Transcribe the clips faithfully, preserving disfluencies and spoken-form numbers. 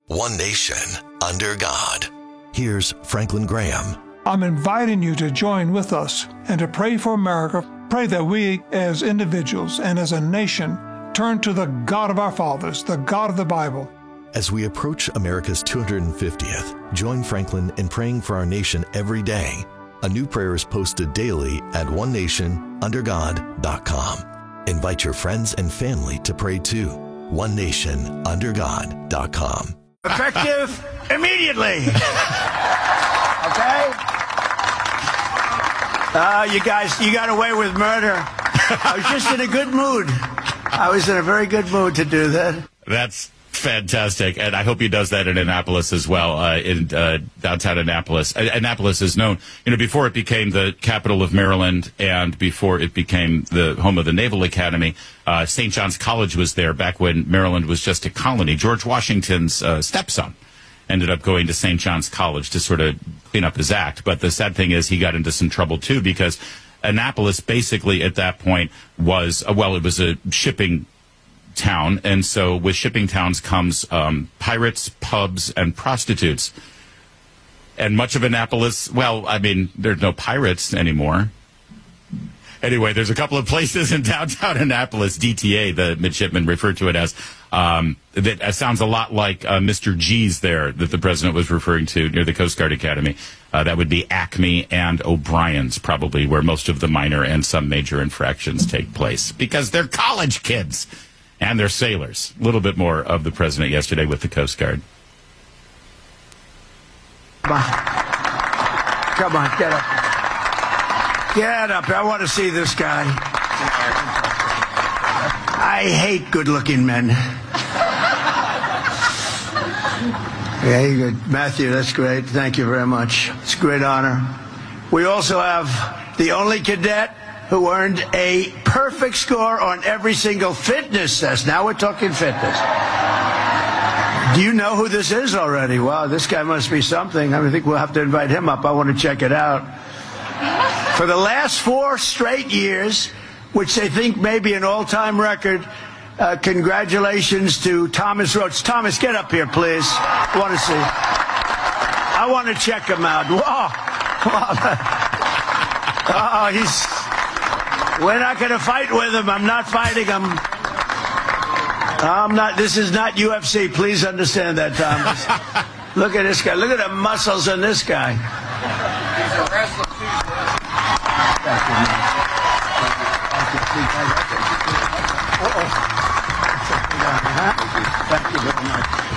One nation, under God. Here's Franklin Graham. I'm inviting you to join with us and to pray for America. Pray that we, as individuals and as a nation, turn to the God of our fathers, the God of the Bible. As we approach America's two hundred fiftieth, join Franklin in praying for our nation every day. A new prayer is posted daily at one nation under god dot com. Invite your friends and family to pray too. one nation under god dot com. Effective immediately. Okay? Uh, you guys, you got away with murder. I was just in a good mood. I was in a very good mood to do that. That's fantastic, and I hope he does that in Annapolis as well, uh, in uh, downtown Annapolis. Uh, Annapolis is known, you know, before it became the capital of Maryland and before it became the home of the Naval Academy, uh, Saint John's College was there back when Maryland was just a colony. George Washington's uh, stepson ended up going to Saint John's College to sort of clean up his act. But the sad thing is he got into some trouble, too, because Annapolis basically at that point was, uh, well, it was a shipping town, and so with shipping towns comes um, pirates, pubs, and prostitutes. And much of Annapolis, well, I mean, there's no pirates anymore. Anyway, there's a couple of places in downtown Annapolis, D T A, the midshipmen referred to it as, um, that uh, sounds a lot like uh, Mister G's there that the president was referring to near the Coast Guard Academy. Uh, that would be Acme and O'Brien's, probably, where most of the minor and some major infractions take place, because they're college kids. And they're sailors. A little bit more of the president yesterday with the Coast Guard. Come on. Come on, get up. Get up. I want to see this guy. I hate good-looking men. Very good. Matthew, that's great. Thank you very much. It's a great honor. We also have the only cadet who earned a perfect score on every single fitness test. Now we're talking fitness. Do you know who this is already? Wow, this guy must be something. I think we'll have to invite him up. I want to check it out. For the last four straight years, which they think may be an all-time record, uh, congratulations to Thomas Roach. Thomas, get up here, please. I want to see. I want to check him out. Whoa. Oh, he's... We're not going to fight with him. I'm not fighting him. I'm not. This is not U F C. Please understand that, Thomas. Look at this guy. Look at the muscles on this guy. He's a wrestler, too. Thank you very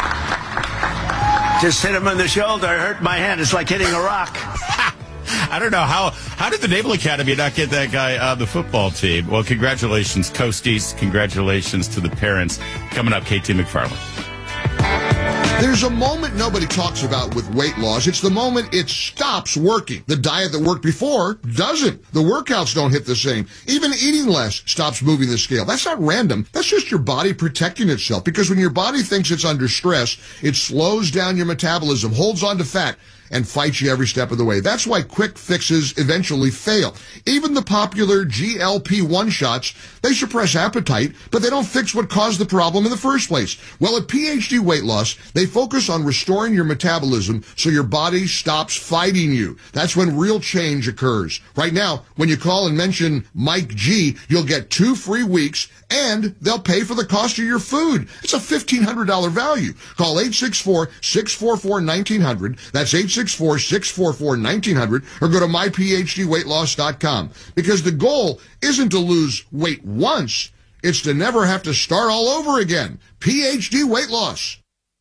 much. Just hit him on the shoulder. I hurt my hand. It's like hitting a rock. I don't know. How how did the Naval Academy not get that guy on the football team? Well, congratulations, Coasties. Congratulations to the parents. Coming up, K T McFarland. There's a moment nobody talks about with weight loss. It's the moment it stops working. The diet that worked before doesn't. The workouts don't hit the same. Even eating less stops moving the scale. That's not random. That's just your body protecting itself. Because when your body thinks it's under stress, it slows down your metabolism, holds on to fat, and fights you every step of the way. That's why quick fixes eventually fail. Even the popular G L P one shots, they suppress appetite, but they don't fix what caused the problem in the first place. Well, at P H D Weight Loss, they focus on restoring your metabolism so your body stops fighting you. That's when real change occurs. Right now, when you call and mention Mike G, you'll get two free weeks, and they'll pay for the cost of your food. It's a fifteen hundred dollars value. Call eight six four, six four four, one nine zero zero. That's eight six four, six four four, one nine zero zero, or go to my p h d weight loss dot com. Because the goal isn't to lose weight once, it's to never have to start all over again. P H D Weight Loss.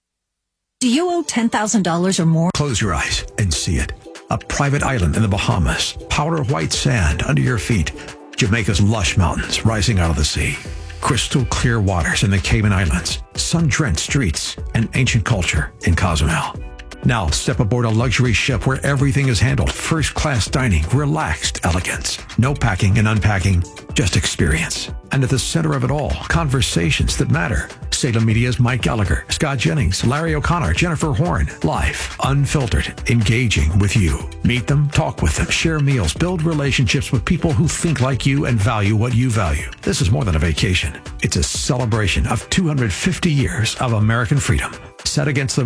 Do you owe ten thousand dollars or more? Close your eyes and see it. A private island in the Bahamas, powder white sand under your feet, Jamaica's lush mountains rising out of the sea, crystal clear waters in the Cayman Islands, sun-drenched streets, and ancient culture in Cozumel. Now step aboard a luxury ship where everything is handled first-class dining, relaxed elegance. No packing and unpacking, just experience. And at the center of it all, conversations that matter. Salem Media's Mike Gallagher, Scott Jennings, Larry O'Connor, Jennifer Horn. Live, unfiltered, engaging with you. Meet them, talk with them, share meals, build relationships with people who think like you and value what you value. This is more than a vacation. It's a celebration of two hundred fifty years of American freedom, set against the